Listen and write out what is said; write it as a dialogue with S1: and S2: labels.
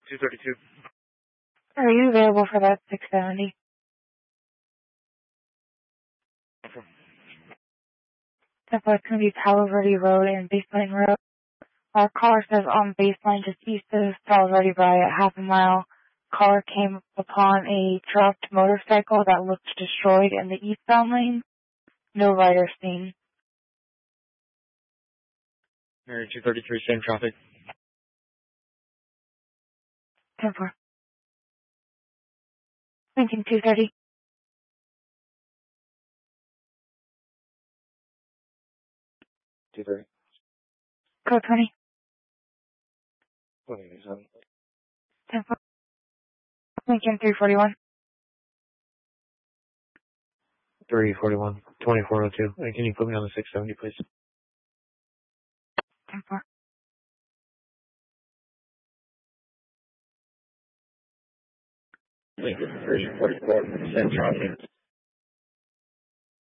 S1: 232.
S2: Are you available for that 670? Temple, it's going to be Palo Verde Road and Baseline Road. Our caller says on Baseline just east of Palo Verde by a half a mile. Caller came upon a dropped motorcycle that looked destroyed in the eastbound lane. No rider seen.
S1: Mary 233, same traffic.
S2: 10-4. Lincoln 230. Code 20. 10-4. Lincoln 341.
S1: 341, 2402. Can you put me on the 670, please?
S2: 10-4.
S1: Lincoln 344, same traffic.